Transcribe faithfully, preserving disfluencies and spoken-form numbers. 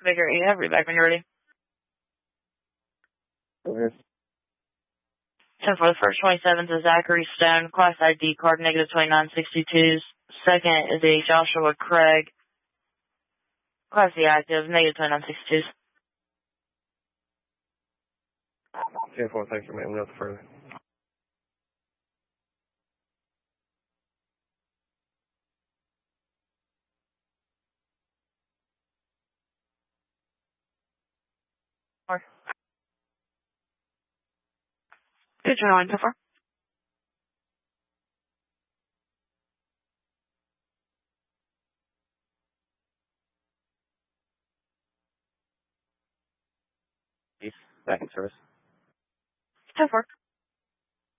Baker, you have read back when you're ready. Okay. ten for the first twenty-seventh is Zachary Stone, class I D card negative twenty-nine sixty-two. Second is a Joshua Craig, class D active, negative twenty-nine sixty-two. ten four, thanks for making nothing further. Or good turn on so far. Back in service. ten four.